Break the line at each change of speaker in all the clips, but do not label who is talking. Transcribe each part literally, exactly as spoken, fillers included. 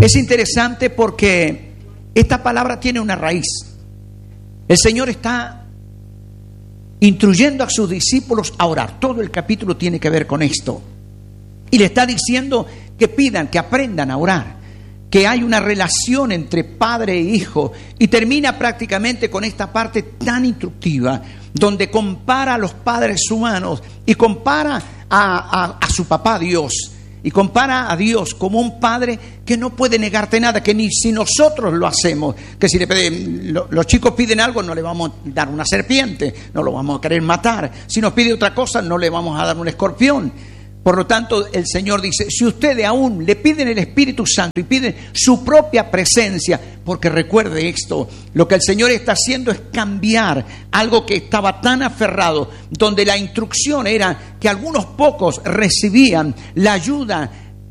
Es interesante porque esta palabra tiene una raíz. El Señor está instruyendo a sus discípulos a orar. Todo el capítulo tiene que ver con esto. Y le está diciendo que pidan, que aprendan a orar, que hay una relación entre padre e hijo. Y termina prácticamente con esta parte tan instructiva, donde compara a los padres humanos y compara a, a, a su papá Dios. Y compara a Dios como un padre que no puede negarte nada, que ni si nosotros lo hacemos, que si le piden, lo, los chicos piden algo, no le vamos a dar una serpiente, no lo vamos a querer matar. Si nos pide otra cosa, no le vamos a dar un escorpión. Por lo tanto, el Señor dice, si ustedes aún le piden el Espíritu Santo y piden su propia presencia, porque recuerde esto, lo que el Señor está haciendo es cambiar algo que estaba tan aferrado, donde la instrucción era que algunos pocos recibían la ayuda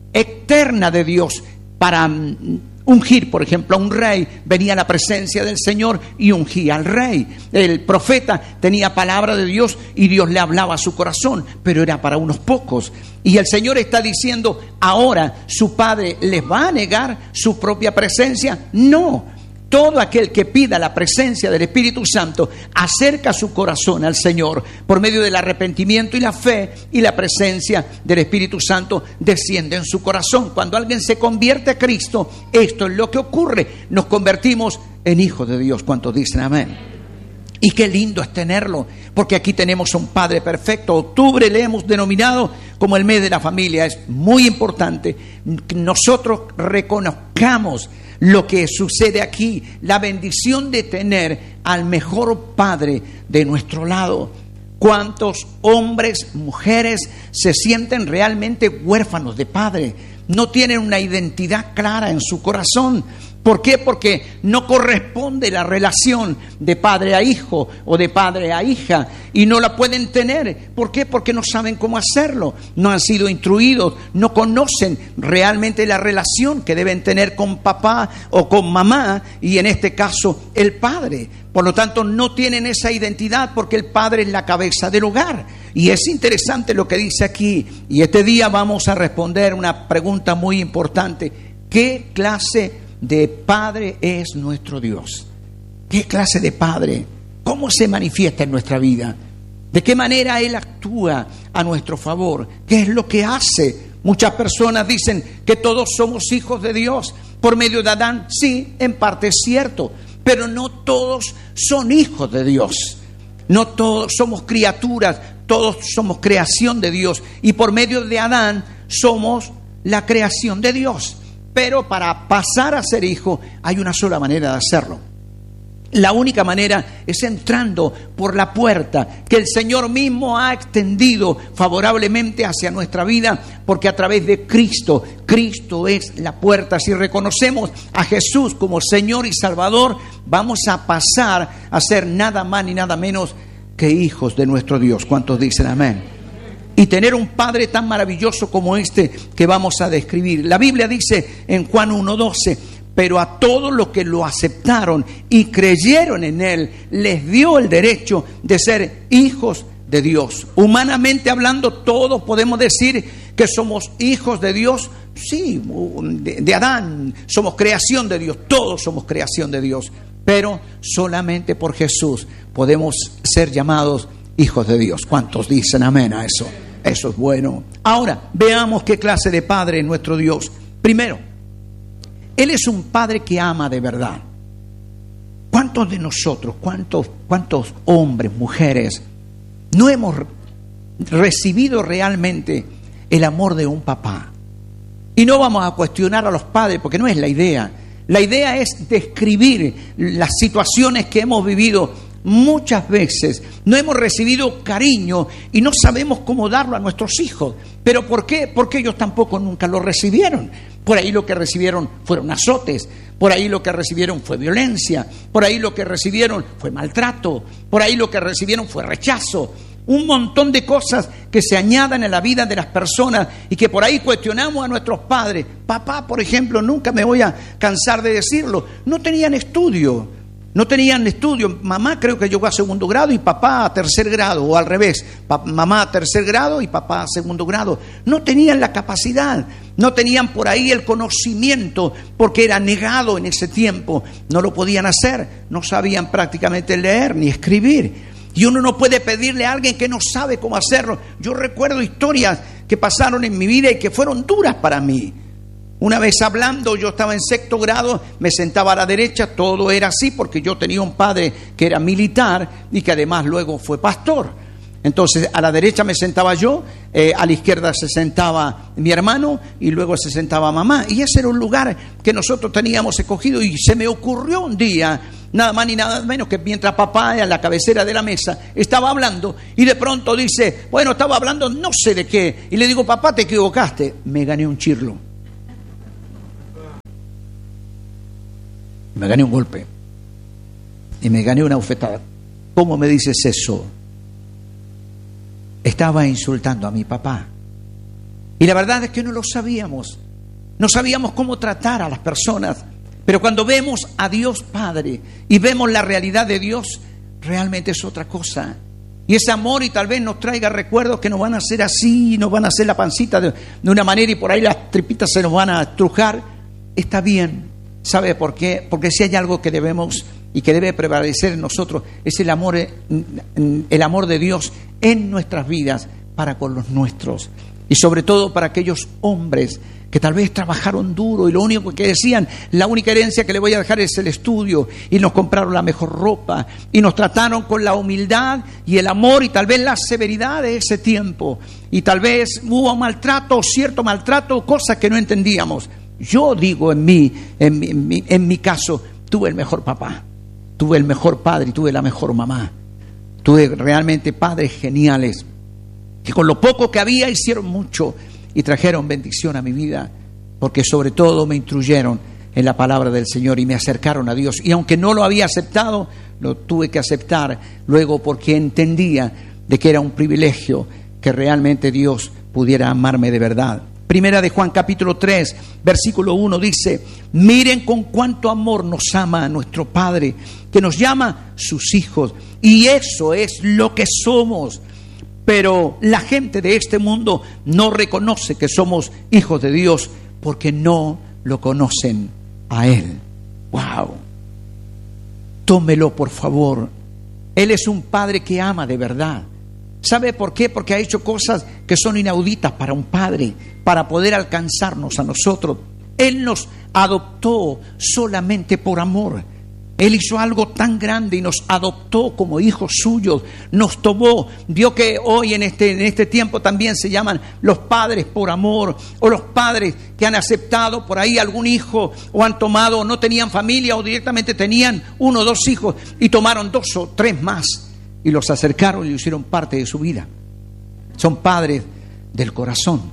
eterna de Dios para ungir, por ejemplo, a un rey. Venía la presencia del Señor y ungía al rey. El profeta tenía palabra de Dios y Dios le hablaba a su corazón, pero era para unos pocos. Y el Señor está diciendo, ahora su Padre les va a negar su propia presencia. No. Todo aquel que pida la presencia del Espíritu Santo acerca su corazón al Señor por medio del arrepentimiento y la fe, y la presencia del Espíritu Santo desciende en su corazón. Cuando alguien se convierte a Cristo, esto es lo que ocurre. Nos convertimos en hijos de Dios. ¿Cuántos dicen amén? Y qué lindo es tenerlo, porque aquí tenemos un Padre perfecto. Octubre le hemos denominado como el mes de la familia. Es muy importante que nosotros reconozcamos lo que sucede aquí, la bendición de tener al mejor padre de nuestro lado. ¿Cuántos hombres, mujeres se sienten realmente huérfanos de padre? No tienen una identidad clara en su corazón. ¿Por qué? Porque no corresponde la relación de padre a hijo o de padre a hija, y no la pueden tener. ¿Por qué? Porque no saben cómo hacerlo, no han sido instruidos, no conocen realmente la relación que deben tener con papá o con mamá, y en este caso el padre. Por lo tanto, no tienen esa identidad porque el padre es la cabeza del hogar. Y es interesante lo que dice aquí, y este día vamos a responder una pregunta muy importante: ¿qué clase de Padre es nuestro Dios? ¿Qué clase de Padre? ¿Cómo se manifiesta en nuestra vida? ¿De qué manera Él actúa a nuestro favor? ¿Qué es lo que hace? Muchas personas dicen que todos somos hijos de Dios por medio de Adán. Sí, en parte es cierto, pero no todos son hijos de Dios. No todos somos criaturas, todos somos creación de Dios. Y por medio de Adán somos la creación de Dios. Pero para pasar a ser hijo hay una sola manera de hacerlo. La única manera es entrando por la puerta que el Señor mismo ha extendido favorablemente hacia nuestra vida, porque a través de Cristo, Cristo es la puerta. Si reconocemos a Jesús como Señor y Salvador, vamos a pasar a ser nada más ni nada menos que hijos de nuestro Dios. ¿Cuántos dicen amén? Y tener un Padre tan maravilloso como este que vamos a describir. La Biblia dice en Juan uno doce, pero a todos los que lo aceptaron y creyeron en Él, les dio el derecho de ser hijos de Dios. Humanamente hablando, todos podemos decir que somos hijos de Dios. Sí, de, de Adán somos creación de Dios, todos somos creación de Dios. Pero solamente por Jesús podemos ser llamados hijos de Dios. ¿Cuántos dicen amén a eso? Eso es bueno. Ahora, veamos qué clase de Padre es nuestro Dios. Primero, Él es un Padre que ama de verdad. ¿Cuántos de nosotros, cuántos, cuántos hombres, mujeres, no hemos recibido realmente el amor de un papá? Y no vamos a cuestionar a los padres, porque no es la idea. La idea es describir las situaciones que hemos vivido. Muchas veces no hemos recibido cariño y no sabemos cómo darlo a nuestros hijos. ¿Pero por qué? Porque ellos tampoco nunca lo recibieron. Por ahí lo que recibieron fueron azotes, por ahí lo que recibieron fue violencia, por ahí lo que recibieron fue maltrato, por ahí lo que recibieron fue rechazo. Un montón de cosas que se añadan en la vida de las personas y que por ahí cuestionamos a nuestros padres. Papá, por ejemplo, nunca me voy a cansar de decirlo, no tenían estudio. No tenían estudio. Mamá creo que llegó a segundo grado y papá a tercer grado, o al revés, pa- mamá a tercer grado y papá a segundo grado. No tenían la capacidad, no tenían por ahí el conocimiento, porque era negado en ese tiempo. No lo podían hacer, no sabían prácticamente leer ni escribir. Y uno no puede pedirle a alguien que no sabe cómo hacerlo. Yo recuerdo historias que pasaron en mi vida y que fueron duras para mí. Una vez hablando, yo estaba en sexto grado, me sentaba a la derecha, todo era así porque yo tenía un padre que era militar y que además luego fue pastor. Entonces a la derecha me sentaba yo, eh, a la izquierda se sentaba mi hermano y luego se sentaba mamá. Y ese era un lugar que nosotros teníamos escogido y se me ocurrió un día, nada más ni nada menos que mientras papá a la cabecera de la mesa estaba hablando y de pronto dice, bueno, estaba hablando no sé de qué. Y le digo, papá, te equivocaste. Me gané un chirlo. Me gané un golpe y me gané una bofetada. ¿Cómo me dices eso? Estaba insultando a mi papá. Y la verdad es que no lo sabíamos. No sabíamos cómo tratar a las personas. Pero cuando vemos a Dios Padre y vemos la realidad de Dios, realmente es otra cosa. Y ese amor y tal vez nos traiga recuerdos que nos van a hacer así, nos van a hacer la pancita de, de una manera y por ahí las tripitas se nos van a estrujar. Está bien. ¿Sabe por qué? Porque si hay algo que debemos y que debe prevalecer en nosotros es el amor, el amor de Dios en nuestras vidas para con los nuestros. Y sobre todo para aquellos hombres que tal vez trabajaron duro y lo único que decían, la única herencia que le voy a dejar es el estudio, y nos compraron la mejor ropa y nos trataron con la humildad y el amor y tal vez la severidad de ese tiempo. Y tal vez hubo maltrato, cierto maltrato, cosas que no entendíamos. Yo digo en mí, en mi, en, mi, en mi caso, tuve el mejor papá, tuve el mejor padre y tuve la mejor mamá. Tuve realmente padres geniales que con lo poco que había hicieron mucho y trajeron bendición a mi vida, porque sobre todo me instruyeron en la palabra del Señor y me acercaron a Dios. Y aunque no lo había aceptado, lo tuve que aceptar luego porque entendía de que era un privilegio que realmente Dios pudiera amarme de verdad. Primera de Juan capítulo tres, versículo uno dice, miren con cuánto amor nos ama nuestro Padre, que nos llama sus hijos, y eso es lo que somos. Pero la gente de este mundo no reconoce que somos hijos de Dios porque no lo conocen a Él. ¡Wow! Tómelo, por favor. Él es un Padre que ama de verdad. ¿Sabe por qué? Porque ha hecho cosas que son inauditas para un padre, para poder alcanzarnos a nosotros. Él nos adoptó solamente por amor. Él hizo algo tan grande y nos adoptó como hijos suyos. Nos tomó. Vio que hoy en este, en este tiempo también se llaman los padres por amor, o los padres que han aceptado por ahí algún hijo, o han tomado, no tenían familia, o directamente tenían uno o dos hijos y tomaron dos o tres más y los acercaron y lo hicieron parte de su vida. Son padres del corazón,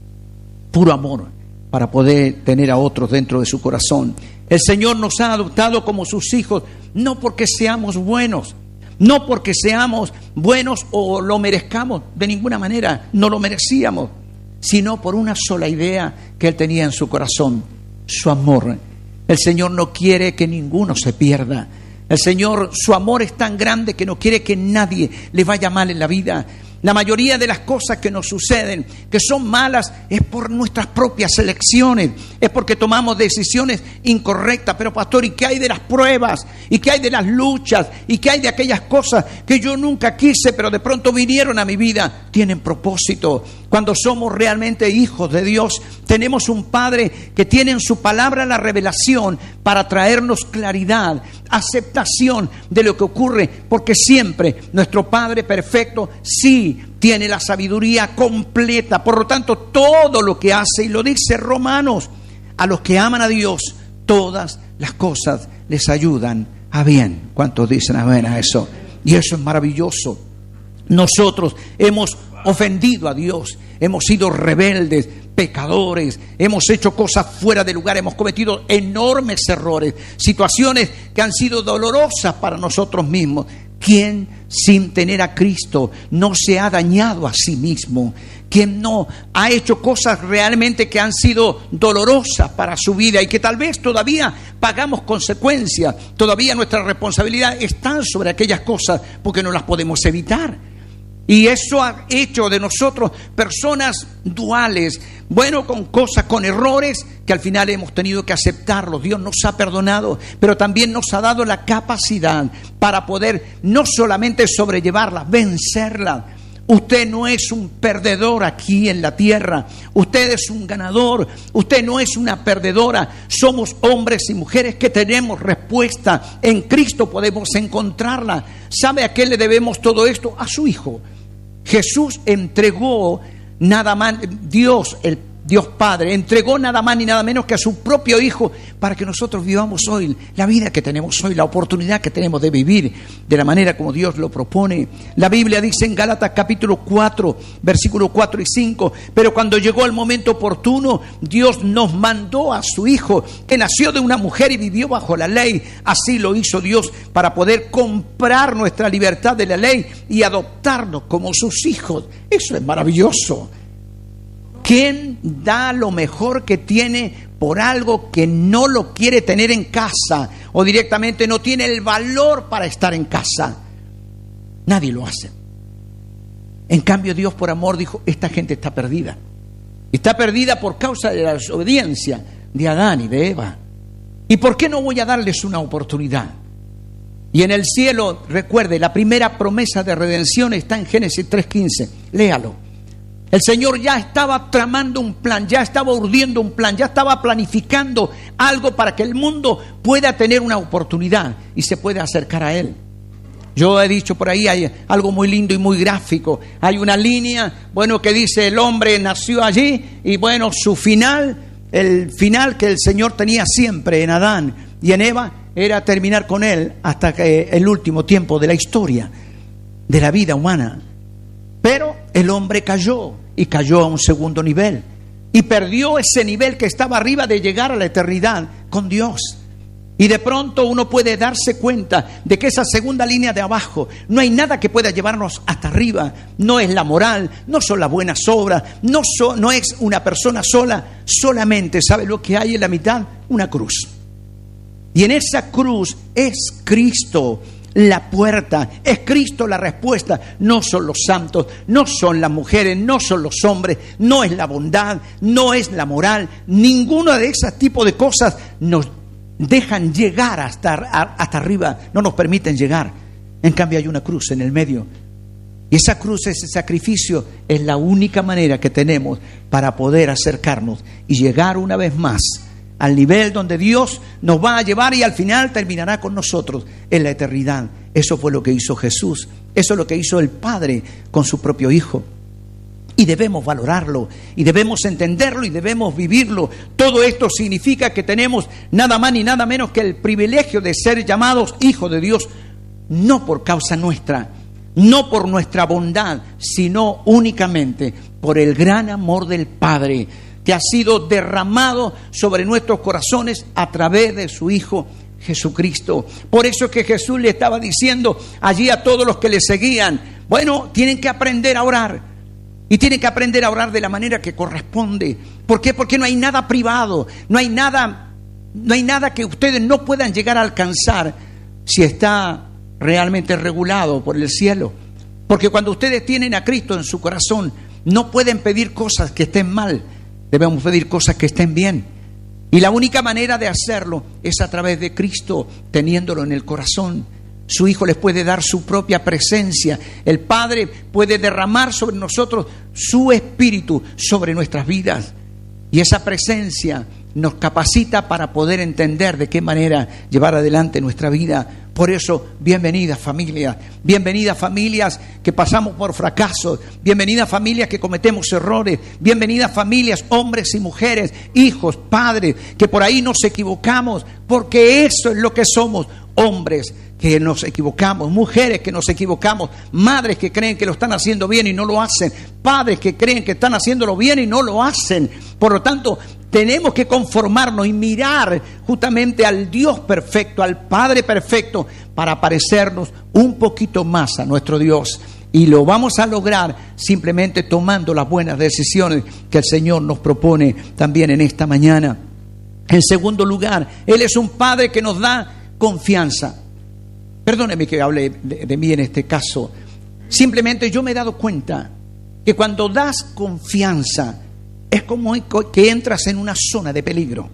puro amor, para poder tener a otros dentro de su corazón. El Señor nos ha adoptado como sus hijos, no porque seamos buenos, no porque seamos buenos o lo merezcamos, de ninguna manera, no lo merecíamos, sino por una sola idea que Él tenía en su corazón, su amor. El Señor no quiere que ninguno se pierda. El Señor, su amor es tan grande que no quiere que nadie le vaya mal en la vida. La mayoría de las cosas que nos suceden, que son malas, es por nuestras propias elecciones, es porque tomamos decisiones incorrectas. Pero pastor, ¿y qué hay de las pruebas? ¿Y qué hay de las luchas? ¿Y qué hay de aquellas cosas que yo nunca quise, pero de pronto vinieron a mi vida? Tienen propósito. Cuando somos realmente hijos de Dios, tenemos un Padre que tiene en su palabra la revelación para traernos claridad, aceptación de lo que ocurre, porque siempre nuestro Padre perfecto sí tiene la sabiduría completa. Por lo tanto, todo lo que hace, y lo dice Romanos, a los que aman a Dios, todas las cosas les ayudan a bien. ¿Cuántos dicen amén a eso? Y eso es maravilloso. Nosotros hemos ofendido a Dios, hemos sido rebeldes, pecadores, hemos hecho cosas fuera de lugar, hemos cometido enormes errores, situaciones que han sido dolorosas para nosotros mismos. ¿Quién sin tener a Cristo no se ha dañado a sí mismo? quien no ha hecho cosas realmente que han sido dolorosas para su vida y que tal vez todavía pagamos consecuencias, todavía nuestra responsabilidad está sobre aquellas cosas porque no las podemos evitar. Y eso ha hecho de nosotros personas duales, bueno, con cosas, con errores que al final hemos tenido que aceptarlos. Dios nos ha perdonado, pero también nos ha dado la capacidad para poder no solamente sobrellevarlas, vencerlas. Usted no es un perdedor aquí en la tierra, usted es un ganador, usted no es una perdedora. Somos hombres y mujeres que tenemos respuesta, en Cristo podemos encontrarla. ¿Sabe a qué le debemos todo esto? A su Hijo. Jesús entregó nada más, Dios, el Dios Padre, entregó nada más ni nada menos que a su propio Hijo para que nosotros vivamos hoy la vida que tenemos hoy, la oportunidad que tenemos de vivir de la manera como Dios lo propone. La Biblia dice en Gálatas capítulo cuatro, versículos cuatro y cinco, pero cuando llegó el momento oportuno, Dios nos mandó a su Hijo, que nació de una mujer y vivió bajo la ley. Así lo hizo Dios para poder comprar nuestra libertad de la ley y adoptarnos como sus hijos. Eso es maravilloso. ¿Quién da lo mejor que tiene por algo que no lo quiere tener en casa o directamente no tiene el valor para estar en casa? Nadie lo hace. En cambio, Dios por amor dijo, esta gente está perdida. Está perdida por causa de la desobediencia de Adán y de Eva. ¿Y por qué no voy a darles una oportunidad? Y en el cielo, recuerde, la primera promesa de redención está en Génesis tres quince. Léalo. El Señor ya estaba tramando un plan, ya estaba urdiendo un plan, ya estaba planificando algo para que el mundo pueda tener una oportunidad y se pueda acercar a Él. Yo he dicho por ahí, hay algo muy lindo y muy gráfico. Hay una línea, bueno, que dice el hombre nació allí y bueno, su final, el final que el Señor tenía siempre en Adán y en Eva era terminar con Él hasta que el último tiempo de la historia de la vida humana. Pero el hombre cayó y cayó a un segundo nivel y perdió ese nivel que estaba arriba de llegar a la eternidad con Dios. Y de pronto uno puede darse cuenta de que esa segunda línea de abajo, no hay nada que pueda llevarnos hasta arriba. No es la moral, no son las buenas obras, no, so, no es una persona sola. Solamente, ¿sabe lo que hay en la mitad? Una cruz. Y en esa cruz es Cristo la puerta, es Cristo la respuesta. No son los santos, no son las mujeres, no son los hombres, no es la bondad, no es la moral. Ninguno de esos tipos de cosas nos dejan llegar hasta, hasta arriba, no nos permiten llegar. En cambio hay una cruz en el medio. Y esa cruz, ese sacrificio, es la única manera que tenemos para poder acercarnos y llegar una vez más al nivel donde Dios nos va a llevar y al final terminará con nosotros en la eternidad. Eso fue lo que hizo Jesús. Eso es lo que hizo el Padre con su propio Hijo. Y debemos valorarlo, y debemos entenderlo, y debemos vivirlo. Todo esto significa que tenemos nada más ni nada menos que el privilegio de ser llamados hijos de Dios, no por causa nuestra, no por nuestra bondad, sino únicamente por el gran amor del Padre, que ha sido derramado sobre nuestros corazones a través de su Hijo Jesucristo. Por eso es que Jesús le estaba diciendo allí a todos los que le seguían, bueno, tienen que aprender a orar. Y tienen que aprender a orar de la manera que corresponde. ¿Por qué? Porque no hay nada privado, no hay nada, no hay nada que ustedes no puedan llegar a alcanzar si está realmente regulado por el cielo. Porque cuando ustedes tienen a Cristo en su corazón, no pueden pedir cosas que estén mal. Debemos pedir cosas que estén bien. Y la única manera de hacerlo es a través de Cristo, teniéndolo en el corazón. Su Hijo les puede dar su propia presencia. El Padre puede derramar sobre nosotros su Espíritu, sobre nuestras vidas. Y esa presencia nos capacita para poder entender de qué manera llevar adelante nuestra vida. Por eso, bienvenidas familias, bienvenidas familias que pasamos por fracasos, bienvenidas familias que cometemos errores, bienvenidas familias, hombres y mujeres, hijos, padres, que por ahí nos equivocamos, porque eso es lo que somos, hombres que nos equivocamos, mujeres que nos equivocamos, madres que creen que lo están haciendo bien y no lo hacen, padres que creen que están haciéndolo bien y no lo hacen. Por lo tanto, tenemos que conformarnos y mirar justamente al Dios perfecto, al Padre perfecto, para parecernos un poquito más a nuestro Dios. Y lo vamos a lograr simplemente tomando las buenas decisiones que el Señor nos propone también en esta mañana. En segundo lugar, Él es un Padre que nos da confianza. Perdóneme que hable de, de mí en este caso. Simplemente yo me he dado cuenta que cuando das confianza es como que entras en una zona de peligro.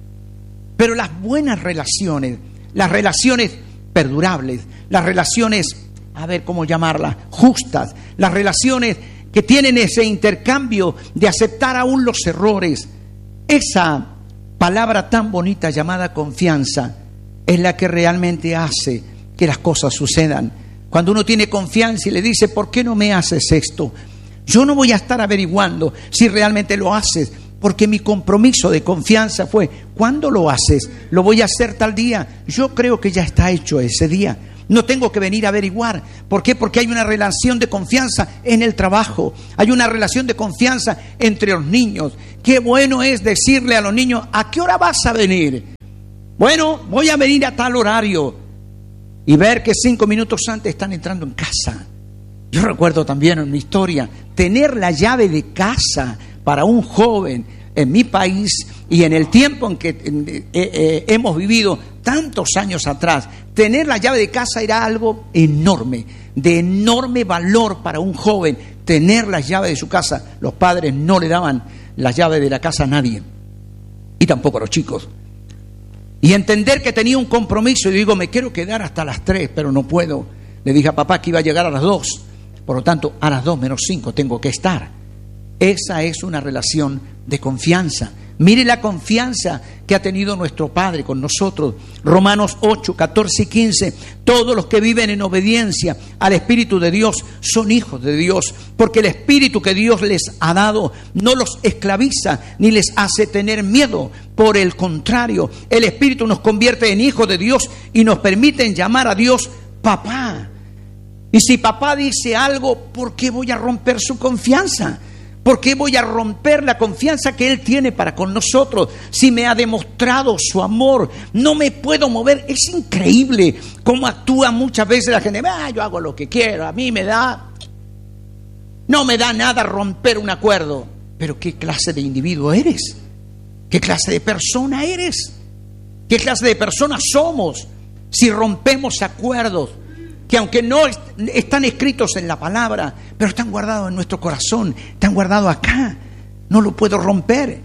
Pero las buenas relaciones, las relaciones perdurables, las relaciones, a ver cómo llamarlas, justas, las relaciones que tienen ese intercambio de aceptar aún los errores, esa palabra tan bonita llamada confianza es la que realmente hace que las cosas sucedan. Cuando uno tiene confianza y le dice, ¿por qué no me haces esto? Yo no voy a estar averiguando si realmente lo haces, porque mi compromiso de confianza fue, ¿cuándo lo haces? Lo voy a hacer tal día. Yo creo que ya está hecho ese día. No tengo que venir a averiguar. ¿Por qué? Porque hay una relación de confianza en el trabajo. Hay una relación de confianza entre los niños. Qué bueno es decirle a los niños, ¿a qué hora vas a venir? Bueno, voy a venir a tal horario. Y ver que cinco minutos antes están entrando en casa. Yo recuerdo también en mi historia, tener la llave de casa para un joven en mi país y en el tiempo en que eh, eh, hemos vivido tantos años atrás, tener la llave de casa era algo enorme, de enorme valor para un joven, tener la llave de su casa. Los padres no le daban la llave de la casa a nadie, y tampoco a los chicos. Y entender que tenía un compromiso, y digo, me quiero quedar hasta las tres, pero no puedo. Le dije a papá que iba a llegar a las dos, por lo tanto, a las dos menos cinco tengo que estar. Esa es una relación de confianza. Mire la confianza que ha tenido nuestro Padre con nosotros. Romanos ocho, catorce y quince. Todos los que viven en obediencia al Espíritu de Dios son hijos de Dios, porque el Espíritu que Dios les ha dado no los esclaviza ni les hace tener miedo. Por el contrario, el Espíritu nos convierte en hijos de Dios y nos permite llamar a Dios papá. Y si papá dice algo, ¿por qué voy a romper su confianza? ¿Por qué voy a romper la confianza que Él tiene para con nosotros? Si me ha demostrado su amor, no me puedo mover. Es increíble cómo actúa muchas veces la gente. Ah, yo hago lo que quiero, a mí me da, no me da nada romper un acuerdo. Pero ¿qué clase de individuo eres? ¿Qué clase de persona eres? ¿Qué clase de persona somos si rompemos acuerdos que aunque no están escritos en la palabra, pero están guardados en nuestro corazón, están guardados acá? No lo puedo romper.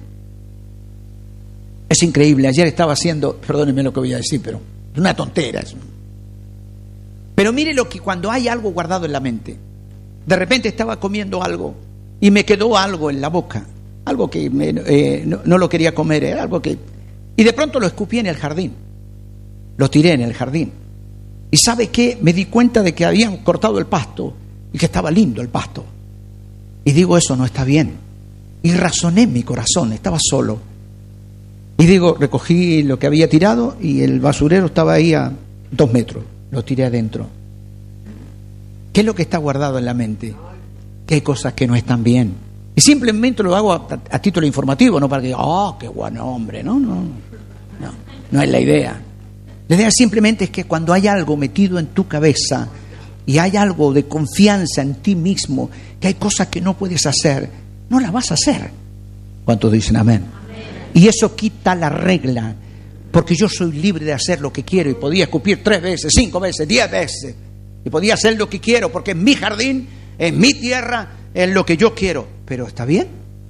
Es increíble. Ayer estaba haciendo, perdónenme lo que voy a decir, pero es una tontera. Pero mire lo que cuando hay algo guardado en la mente. De repente estaba comiendo algo y me quedó algo en la boca, algo que me, eh, no, no lo quería comer, era algo que... Y de pronto lo escupí en el jardín, lo tiré en el jardín. ¿Y sabe qué? Me di cuenta de que habían cortado el pasto y que estaba lindo el pasto. Y digo, eso no está bien. Y razoné en mi corazón, estaba solo. Y digo, recogí lo que había tirado y el basurero estaba ahí a dos metros. Lo tiré adentro. ¿Qué es lo que está guardado en la mente? Que hay cosas que no están bien. Y simplemente lo hago a, a título informativo, no para que diga, oh, qué buen hombre. No, no, no, no es la idea. La idea simplemente es que cuando hay algo metido en tu cabeza y hay algo de confianza en ti mismo, que hay cosas que no puedes hacer, no las vas a hacer. ¿Cuántos dicen amén? Amén. Y eso quita la regla, porque yo soy libre de hacer lo que quiero y podía escupir tres veces, cinco veces, diez veces, y podía hacer lo que quiero, porque en mi jardín, en mi tierra, es lo que yo quiero. Pero ¿está bien?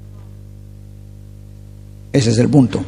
Ese es el punto.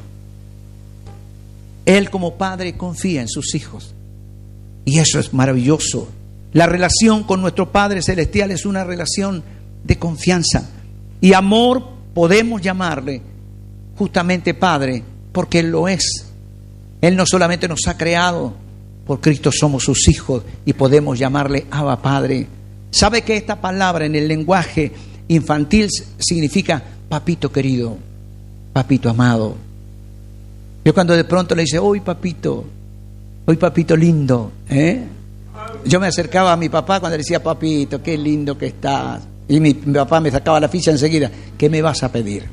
Él como padre confía en sus hijos. Y eso es maravilloso. La relación con nuestro Padre Celestial es una relación de confianza. Y amor podemos llamarle justamente Padre, porque Él lo es. Él no solamente nos ha creado, por Cristo somos sus hijos y podemos llamarle Abba Padre. ¿Sabe que esta palabra en el lenguaje infantil significa papito querido, papito amado? Yo cuando de pronto le dice, hoy papito, hoy papito lindo, ¿eh? Yo me acercaba a mi papá cuando le decía, papito, qué lindo que estás. Y mi, mi papá me sacaba la ficha enseguida, ¿qué me vas a pedir?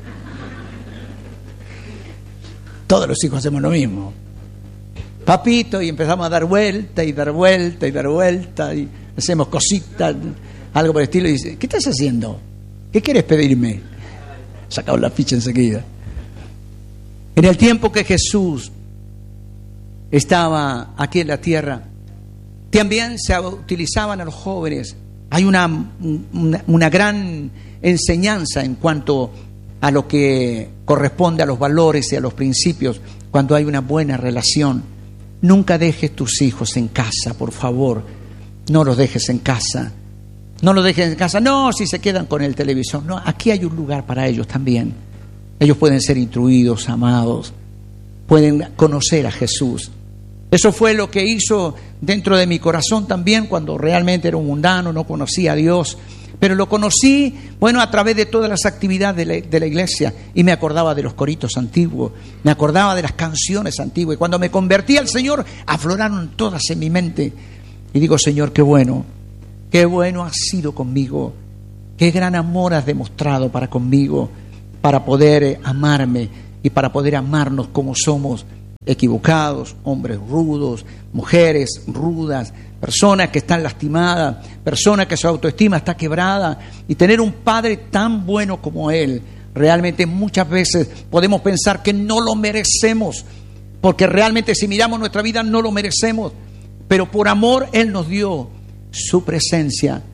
Todos los hijos hacemos lo mismo. Papito, y empezamos a dar vuelta y dar vuelta y dar vuelta. Y hacemos cositas, algo por el estilo, y dice, ¿qué estás haciendo? ¿Qué quieres pedirme? Sacamos la ficha enseguida. En el tiempo que Jesús estaba aquí en la tierra, también se utilizaban a los jóvenes. Hay una, una, una gran enseñanza en cuanto a lo que corresponde a los valores y a los principios cuando hay una buena relación. Nunca dejes tus hijos en casa, por favor. No los dejes en casa. No los dejes en casa. No, si se quedan con el televisor. No, aquí hay un lugar para ellos también. Ellos pueden ser instruidos, amados. Pueden conocer a Jesús. Eso fue lo que hizo dentro de mi corazón también cuando realmente era un mundano, no conocía a Dios. Pero lo conocí, bueno, a través de todas las actividades de la, de la iglesia. Y me acordaba de los coritos antiguos, me acordaba de las canciones antiguas. Y cuando me convertí al Señor, afloraron todas en mi mente. Y digo, Señor, qué bueno, qué bueno has sido conmigo. Qué gran amor has demostrado para conmigo, para poder amarme y para poder amarnos como somos, equivocados, hombres rudos, mujeres rudas, personas que están lastimadas, personas que su autoestima está quebrada, y tener un Padre tan bueno como Él. Realmente muchas veces podemos pensar que no lo merecemos, porque realmente si miramos nuestra vida no lo merecemos, pero por amor Él nos dio su presencia